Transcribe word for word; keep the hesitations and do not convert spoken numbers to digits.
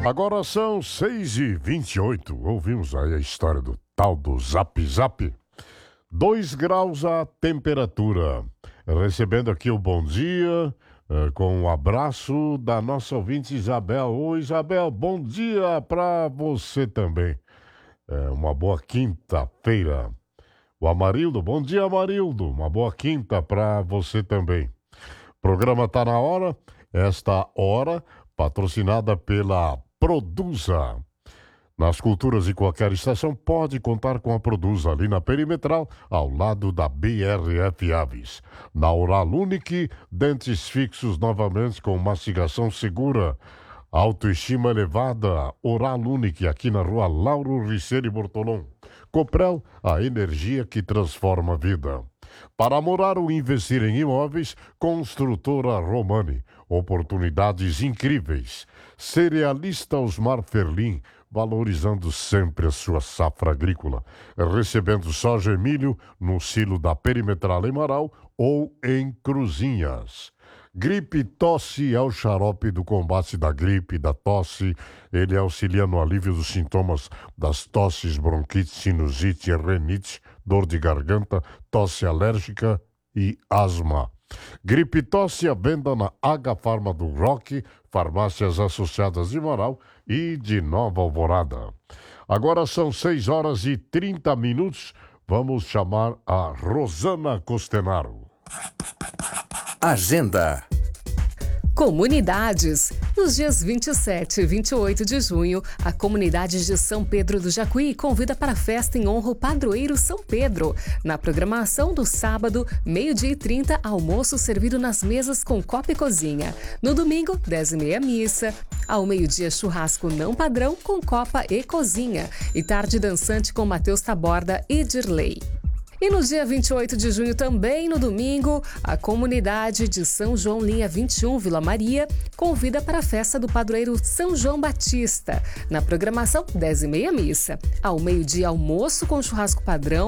Agora são seis e vinte e oito. Ouvimos aí a história do tal do Zap Zap. Dois graus a temperatura. Recebendo aqui o bom dia, eh, com um abraço da nossa ouvinte Isabel. Ô Isabel, bom dia para você também. É, uma boa quinta-feira. O Amarildo, bom dia Amarildo. Uma boa quinta para você também. O programa tá na hora. Esta hora, patrocinada pela Produza. Nas culturas de qualquer estação, pode contar com a Produza, ali na Perimetral, ao lado da B R F Aves. Na Oral Unique, dentes fixos novamente com mastigação segura. Autoestima elevada, Oral Unique, aqui na rua Lauro Riccieri Bortolom. Coprel, a energia que transforma a vida. Para morar ou investir em imóveis, Construtora Romani. Oportunidades incríveis. Cerealista Osmar Ferlin, valorizando sempre a sua safra agrícola. Recebendo soja e milho no silo da Perimetral em Marau ou em Cruzinhas. Gripe Tosse é o xarope do combate da gripe, da tosse. Ele auxilia no alívio dos sintomas das tosses, bronquite, sinusite, renite, dor de garganta, tosse alérgica e asma. Gripe Tosse à venda na H Farma do Roque, farmácias associadas de Marau e de Nova Alvorada. Agora são seis horas e trinta minutos. Vamos chamar a Rosana Costenaro. Agenda. Comunidades. Nos dias vinte e sete e vinte e oito de junho, a comunidade de São Pedro do Jacuí convida para a festa em honra ao padroeiro São Pedro. Na programação do sábado, meio-dia e trinta, almoço servido nas mesas com copa e cozinha. No domingo, dez e meia, missa. Ao meio-dia, churrasco não padrão com copa e cozinha. E tarde dançante com Matheus Taborda e Dirley. E no dia vinte e oito de junho, também no domingo, a comunidade de São João Linha vinte e um, Vila Maria, convida para a festa do padroeiro São João Batista. Na programação, dez e meia, missa. Ao meio-dia, almoço com churrasco padrão